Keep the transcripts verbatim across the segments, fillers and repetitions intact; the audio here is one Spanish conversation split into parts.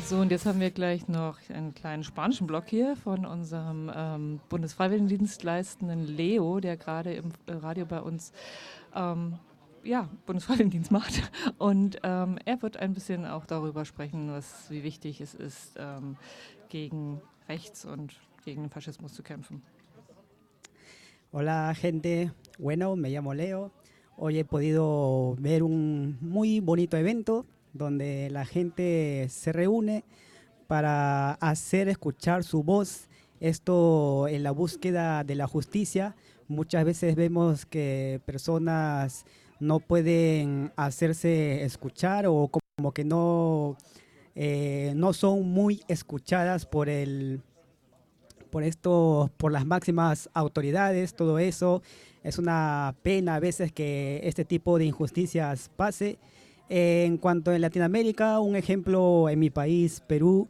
So, und jetzt haben wir gleich noch einen kleinen spanischen Block hier von unserem ähm, Bundesfreiwilligendienstleistenden Leo, der gerade im äh, Radio bei uns ähm, ja, Bundesfreiwilligendienst macht. Und ähm, er wird ein bisschen auch darüber sprechen, was, wie wichtig es ist, ähm, gegen Rechts und gegen den Faschismus zu kämpfen. Hola gente, bueno, me llamo Leo. Hoy he podido ver un muy bonito evento donde la gente se reúne para hacer escuchar su voz. Esto en la búsqueda de la justicia. Muchas veces vemos que personas no pueden hacerse escuchar o como que no, eh, no son muy escuchadas por el, por esto, por las máximas autoridades, todo eso. Es una pena a veces que este tipo de injusticias pase. Eh, en cuanto a Latinoamérica, un ejemplo en mi país, Perú,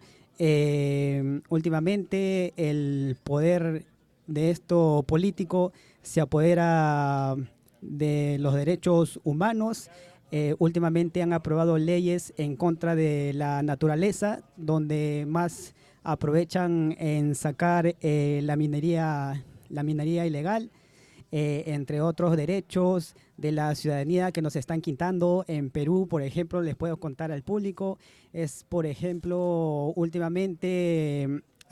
eh, últimamente el poder de esto político se apodera de los derechos humanos. Eh, últimamente han aprobado leyes en contra de la naturaleza, donde más aprovechan en sacar eh, la minería, la minería ilegal, eh, entre otros derechos de la ciudadanía que nos están quitando. En Perú, por ejemplo, les puedo contar al público, es, por ejemplo, últimamente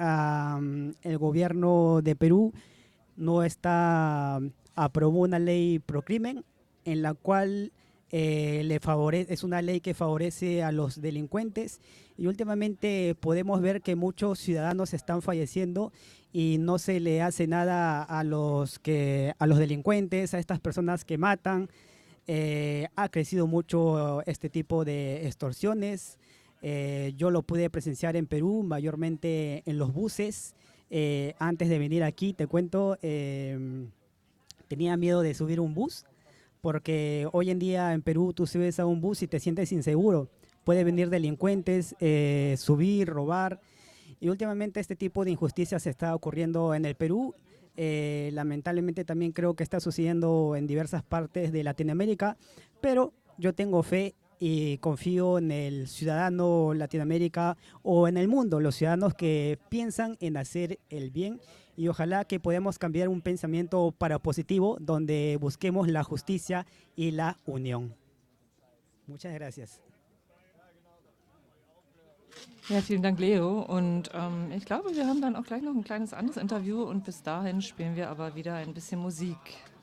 um, el gobierno de Perú no está, aprobó una ley pro crimen en la cual eh, le favorece, es una ley que favorece a los delincuentes, y últimamente podemos ver que muchos ciudadanos están falleciendo y no se le hace nada a los, que, a los delincuentes, a estas personas que matan. Eh, ha crecido mucho este tipo de extorsiones. Eh, yo lo pude presenciar en Perú, mayormente en los buses. Eh, antes de venir aquí, te cuento, eh, tenía miedo de subir un bus, porque hoy en día en Perú tú subes a un bus y te sientes inseguro. Puede venir delincuentes, eh, subir, robar. Y últimamente este tipo de injusticias se está ocurriendo en el Perú. Eh, lamentablemente también creo que está sucediendo en diversas partes de Latinoamérica, pero yo tengo fe y confío en el ciudadano Latinoamérica o en el mundo, los ciudadanos que piensan en hacer el bien, y ojalá que podamos cambiar un pensamiento para positivo donde busquemos la justicia y la unión. Muchas gracias. Ja, vielen Dank, Leo. Und ähm, ich glaube, wir haben dann auch gleich noch ein kleines anderes Interview und bis dahin spielen wir aber wieder ein bisschen Musik.